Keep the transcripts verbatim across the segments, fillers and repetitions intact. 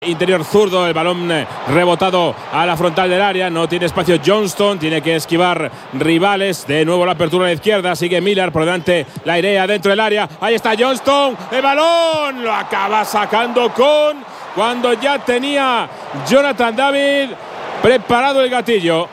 Interior zurdo, el balón rebotado a la frontal del área, no tiene espacio Johnston, tiene que esquivar rivales, de nuevo la apertura a la izquierda, sigue Miller por delante, la idea dentro del área, ahí está Johnston, el balón lo acaba sacando con, cuando ya tenía Jonathan David preparado el gatillo.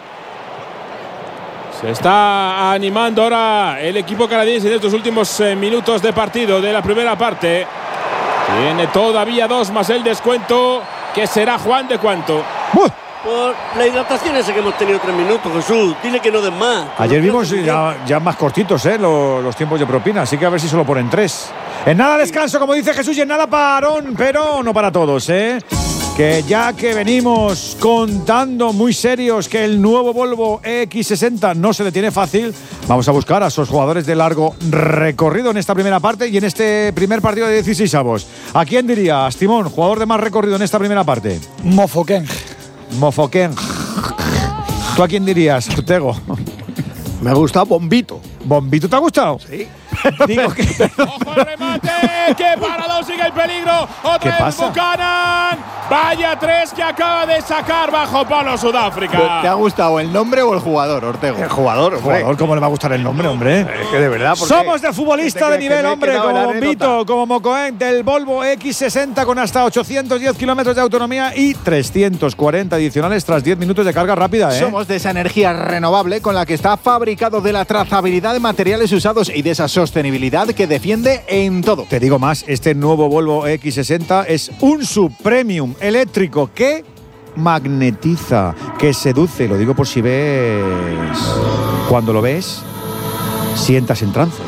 Se está animando ahora el equipo canadiense en estos últimos eh, minutos de partido de la primera parte. Tiene todavía dos más el descuento, que será Juan de cuánto. ¡Buah! Por la hidratación esa que hemos tenido tres minutos, Jesús. Dile que no den más. Ayer vimos ya, ya más cortitos ¿eh? los, los tiempos de propina, así que a ver si solo ponen tres. En nada descanso, como dice Jesús, y en nada parón, pero no para todos, ¿eh? Que ya que venimos contando muy serios que el nuevo Volvo E X sesenta no se detiene fácil, vamos a buscar a esos jugadores de largo recorrido en esta primera parte y en este primer partido de dieciséis avos. ¿A quién dirías, Timón, jugador de más recorrido en esta primera parte? Mofoken. Mofoken. ¿Tú a quién dirías, Ortego? Me ha gustado Bombito. ¿Bombito te ha gustado? Sí. Digo que... ¡Ojo el remate! ¡Qué parado! ¡Sigue el peligro! ¡Otra ¿Qué vez pasa? Buchanan! ¡Vaya tres que acaba de sacar bajo palo Sudáfrica! ¿Te ha gustado el nombre o el jugador, Ortego? El jugador, el jugador, ¿cómo le va a gustar el nombre, hombre? Es que de verdad, ¿por qué? Somos de futbolista ¿Te de crees nivel, que me he hombre, quedado en como la Bombito, anécdota? como Mocoen, del Volvo E X sesenta con hasta ochocientos diez kilómetros de autonomía y trescientos cuarenta adicionales tras diez minutos de carga rápida, ¿eh? Somos de esa energía renovable con la que está fabricado, de la trazabilidad de materiales usados y de esa sostenibilidad que defiende en todo. Te digo más, este nuevo Volvo E X sesenta es un subpremium eléctrico que magnetiza, que seduce. Lo digo por si ves. Cuando lo ves, sientas en trance.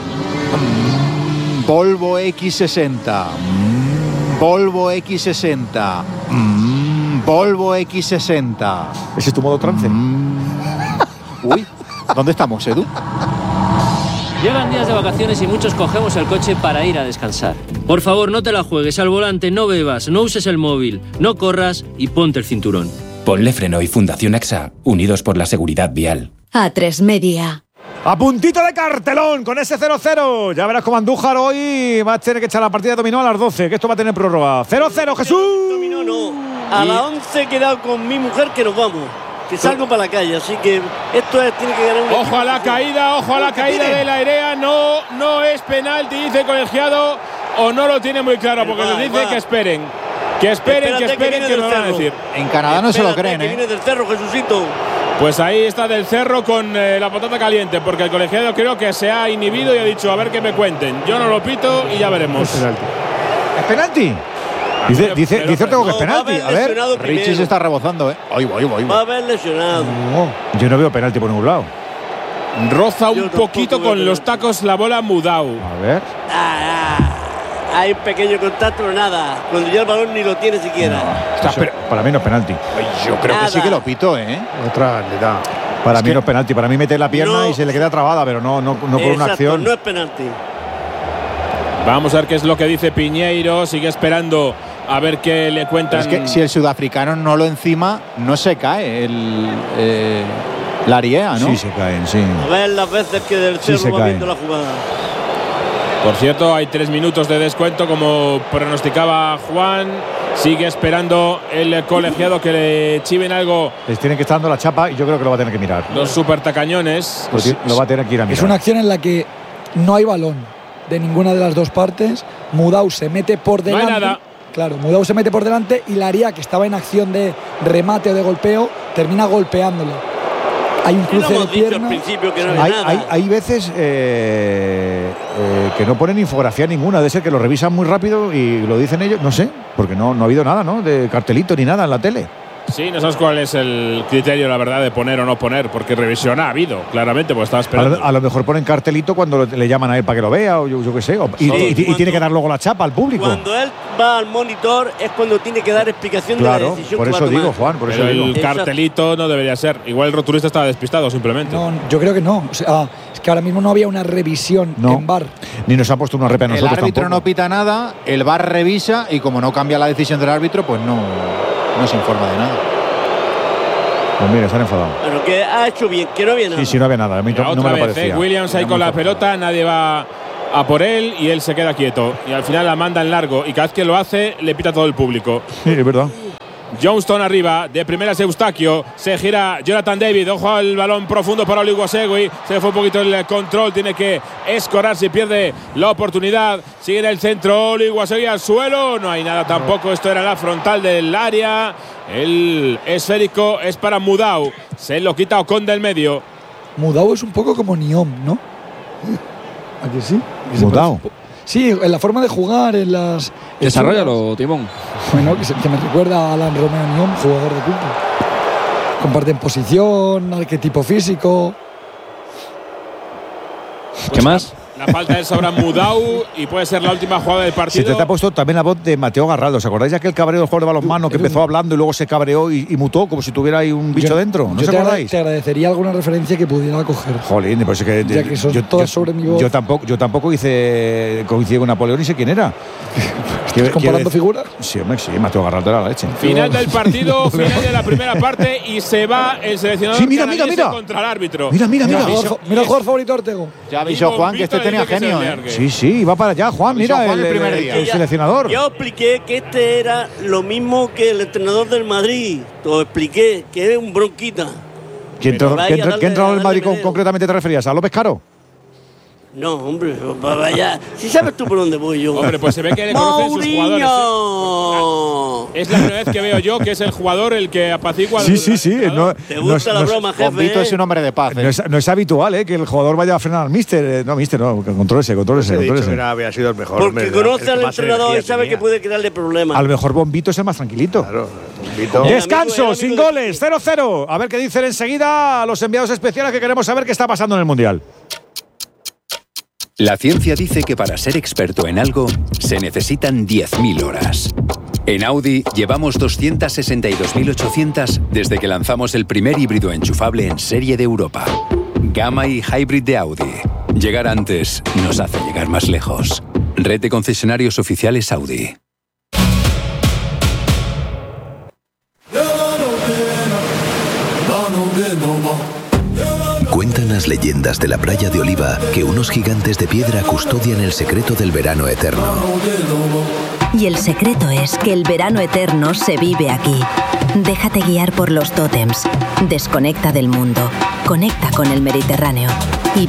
Mm, Volvo E X sesenta. Mm, Volvo E X sesenta. Mm, Volvo E X sesenta. ¿Ese es tu modo trance? Mm. Uy, ¿dónde estamos, Edu? Llegan días de vacaciones y muchos cogemos el coche para ir a descansar. Por favor, no te la juegues al volante, no bebas, no uses el móvil, no corras y ponte el cinturón. Ponle Freno y Fundación A X A, unidos por la seguridad vial. A tres Media. A puntito de cartelón con ese cero cero. Ya verás cómo Andújar hoy va a tener que echar la partida de dominó a las doce, que esto va a tener prórroga. cero cero, Jesús. Dominó no. A las once he quedado con mi mujer que nos vamos. Que salgo para la calle, así que esto es, tiene que ganar un... Ojo a la caída, ojo a la caída de la Airea. No, no es penalti, dice el colegiado, o no lo tiene muy claro, porque Va, les dice va. que esperen. Que esperen, Espérate, que esperen, viene que, del me van a cerro. decir. En Canadá no se lo Espérate, creen, que ¿eh? viene del cerro, Jesucito. Pues ahí está del cerro con eh, la patata caliente, porque el colegiado creo que se ha inhibido y ha dicho a ver que me cuenten. Yo no lo pito y ya veremos. ¿Es penalti? Dice, Pero- dice, pero- dice Ortego que es No, va a penalti. haber A ver. lesionado Richie primero. se está rebozando, ¿eh? Ahí va, ahí va, ahí Va a va. haber lesionado. Yo no veo penalti por ningún lado. Roza Yo un tampoco poquito veo con los penalti. tacos la bola Mudau. A ver. Ah, ah, hay un pequeño contacto, pero nada. Cuando ya el balón ni lo tiene siquiera. Eso, para mí no es penalti. Ay, yo creo Nada. que sí que lo pito, ¿eh? Otra le da. Para Es mí que- no es penalti. Para mí mete la pierna No. y se le queda trabada, pero no, no, no por una Exacto, acción. no es penalti. Vamos a ver qué es lo que dice Piñeiro. Sigue esperando a ver qué le cuentan. Es que si el sudafricano no lo encima, no se cae el, eh, la Ariea, ¿no? Sí, se caen, sí. A ver las veces que del Sí, cerro se va cae. viendo la jugada. Por cierto, hay tres minutos de descuento, como pronosticaba Juan. Sigue esperando el colegiado que le chiven algo Les tienen que estar dando la chapa y yo creo que lo va a tener que mirar. los super tacañones. Lo, ti- lo va a tener que ir a mirar. Es una acción en la que no hay balón de ninguna de las dos partes. Mudau se mete por No hay delante. nada. Claro, Mudau se mete por delante y Laria, que estaba en acción de remate o de golpeo, termina golpeándolo. Hay un Sí, lo cruce de hemos dicho al piernas. principio que no había Hay, nada. hay, hay veces eh, eh, que no ponen infografía ninguna, debe ser que lo revisan muy rápido y lo dicen ellos, no sé, porque no, no ha habido nada, ¿no? De cartelito ni nada en la tele. Sí, no sabes cuál es el criterio, la verdad, de poner o no poner, porque revisión ha habido, claramente, pues estaba A esperando. lo, a lo mejor ponen cartelito cuando lo- le llaman a él para que lo vea o yo, yo qué sé. o- y, Sí, y- y cuando- tiene que dar luego la chapa al público. Cuando él va al monitor es cuando tiene que dar explicación de Claro, la decisión por que eso va a tomar. digo, Juan, por Pero eso digo. el Exacto. cartelito no debería ser. Igual el rotulista estaba despistado, simplemente. No, yo creo que no. O sea, es que ahora mismo no había una revisión No. en V A R. Ni nos ha puesto una repe a El nosotros árbitro tampoco. no pita nada, el V A R revisa y como no cambia la decisión del árbitro, pues no, no se informa de nada. Pues mira, están enfadados. Bueno, que ha hecho bien, que no había nada. Sí, sí, no había nada. A mí Mira, no otra me lo vez, parecía. eh, Williams ahí Era con muy la fuerte. pelota, nadie va a por él y él se queda quieto. Y al final la manda en largo y cada vez que lo hace le pita todo el público. Sí, es verdad. Johnston arriba, de primeras Eustaquio, se gira Jonathan David, ojo al balón profundo para Oluwasegun, se fue un poquito el control, tiene que escorar si pierde la oportunidad, sigue en el centro, Oluwasegun al suelo, no hay nada tampoco, esto era la frontal del área, el esférico es para Mudau, se lo quita Ocon del medio. Mudau es un poco como Niom, ¿no? ¿A que sí? Mudau. Sí, en la forma de jugar, en las… Desarrollalo, Timón. Bueno, que, se, que me recuerda a Alan Romeo Niom, jugador de fútbol. Comparten posición, arquetipo físico. Pues ¿qué más? La falta es sobre Mudau y puede ser la última jugada del partido. Se te ha puesto también la voz de Mateo Garraldo. ¿Os acordáis de aquel cabreo del jugador de balonmano que empezó hablando y luego se cabreó y, y mutó como si tuviera ahí un bicho yo, dentro? ¿No os te acordáis? Te agradecería alguna referencia que pudiera coger. Jolín, pues es que ya que son yo, todas yo, sobre mi voz. Yo tampoco, yo tampoco hice coincidí con Napoleón y sé quién era. ¿Estás comparando figuras? Sí, hombre, sí, Mateo Garraldo era la leche. Final del partido, final de la primera parte y se va el seleccionador sí, mira, mira, mira. contra el árbitro. Mira, mira, mira. Mira, mira el jugador favorito Ortego. Ya avisó Juan que este tenía genio, ¿eh? Sí, sí, va para allá, Juan. Mira, Juan el, el primer el, día. el seleccionador. Yo expliqué que este era lo mismo que el entrenador del Madrid. Te lo expliqué, que es un bronquita. ¿Quién entró vaya, en dale, el dale, Madrid con- meneo. concretamente te referías? ¿A López Caro? No, hombre, vaya. Si sabes tú por dónde voy yo. Hombre, pues se ve que le conocen sus jugadores. ¡Mourinho! Es la primera vez que veo yo que es el jugador el que apacigua. Sí, al- sí, sí. al- No, ¿Te no gusta es- la no es- broma, jefe? Bombito es un hombre de paz. ¿eh? No es, no es habitual, ¿eh? Que el jugador vaya a frenar al míster. Eh, No, míster, no. Contrólese, contrólese, He dicho que contrólese. era- había sido el mejor. Porque hombre, conoce el al que más entrenador y energía sabe tenía. que puede crearle problemas. A lo mejor Bombito es el más tranquilito. Claro, Bombito. Venga, Descanso, amigo, sin amigo de goles, cero cero. A ver qué dicen enseguida los enviados especiales que queremos saber qué está pasando en el Mundial. La ciencia dice que para ser experto en algo se necesitan diez mil horas. En Audi llevamos doscientas sesenta y dos mil ochocientas desde que lanzamos el primer híbrido enchufable en serie de Europa. Gamma y Hybrid de Audi. Llegar antes nos hace llegar más lejos. Red de concesionarios oficiales Audi. Cuentan las leyendas de la playa de Oliva que unos gigantes de piedra custodian el secreto del verano eterno. Y el secreto es que el verano eterno se vive aquí. Déjate guiar por los tótems. Desconecta del mundo. Conecta con el Mediterráneo. Y